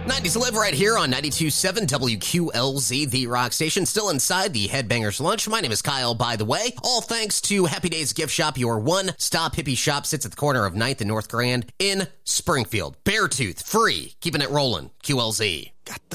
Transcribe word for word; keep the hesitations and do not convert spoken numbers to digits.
nineties Live right here on ninety-two point seven W Q L Z, the rock station, still inside the Headbangers Lunch. My name is Kyle, by the way. All thanks to Happy Days Gift Shop, your one-stop hippie shop, sits at the corner of ninth and North Grand in Springfield. Beartooth, free, keeping it rolling. Q L Z. Got the